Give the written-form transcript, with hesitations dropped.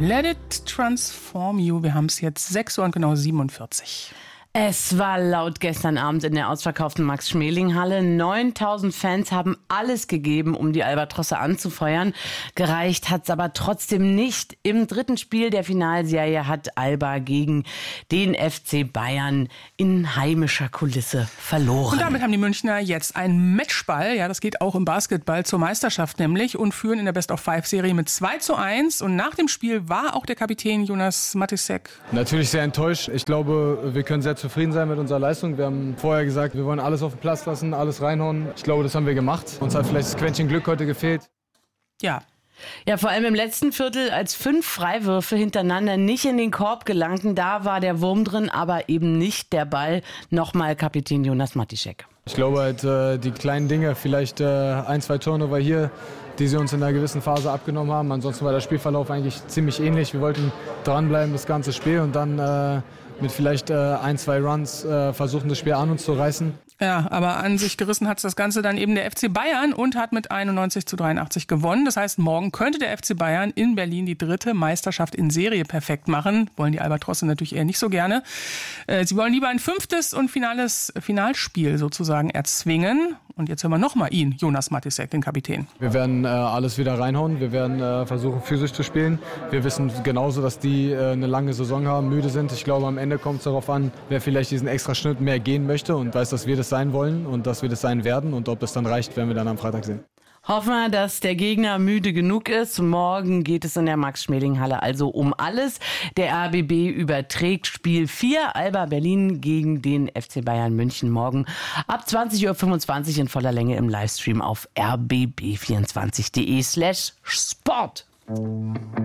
Let it transform you. Wir haben es jetzt 6 Uhr und genau 47. Es war laut gestern Abend in der ausverkauften Max-Schmeling-Halle. 9000 Fans haben alles gegeben, um die Albatrosse anzufeuern. Gereicht hat's aber trotzdem nicht. Im dritten Spiel der Finalserie hat Alba gegen den FC Bayern in heimischer Kulisse verloren. Und damit haben die Münchner jetzt einen Matchball. Ja, das geht auch im Basketball zur Meisterschaft nämlich und führen in der Best-of-5-Serie mit 2:1. Und nach dem Spiel war auch der Kapitän Jonas Matisek natürlich sehr enttäuscht. Ich glaube, wir können sehr zufrieden sein mit unserer Leistung. Wir haben vorher gesagt, wir wollen alles auf den Platz lassen, alles reinhauen. Ich glaube, das haben wir gemacht. Uns hat vielleicht das Quäntchen Glück heute gefehlt. Ja. Ja, vor allem im letzten Viertel, als 5 Freiwürfe hintereinander nicht in den Korb gelangten, da war der Wurm drin, aber eben nicht der Ball. Nochmal Kapitän Jonas Matisek. Ich glaube halt, die kleinen Dinge, vielleicht 1, 2 Turnover hier, die sie uns in einer gewissen Phase abgenommen haben. Ansonsten war der Spielverlauf eigentlich ziemlich ähnlich. Wir wollten dranbleiben, das ganze Spiel, und dann mit vielleicht 1, 2 Runs versuchen, das Spiel an uns zu reißen. Ja, aber an sich gerissen hat das Ganze dann eben der FC Bayern und hat mit 91:83 gewonnen. Das heißt, morgen könnte der FC Bayern in Berlin die 3. Meisterschaft in Serie perfekt machen. Wollen die Albatrosse natürlich eher nicht so gerne. Sie wollen lieber ein 5. und Finalspiel sozusagen erzwingen. Und jetzt hören wir nochmal ihn, Jonas Matisek, den Kapitän. Wir werden alles wieder reinhauen. Wir werden versuchen, physisch zu spielen. Wir wissen genauso, dass die eine lange Saison haben, müde sind. Ich glaube, am Ende kommt es darauf an, wer vielleicht diesen extra Schnitt mehr gehen möchte und weiß, dass wir das sein wollen und dass wir das sein werden. Und ob das dann reicht, werden wir dann am Freitag sehen. Hoffen wir, dass der Gegner müde genug ist. Morgen geht es in der Max-Schmeling-Halle also um alles. Der RBB überträgt Spiel 4, Alba Berlin gegen den FC Bayern München morgen ab 20:25 Uhr in voller Länge im Livestream auf rbb24.de/sport.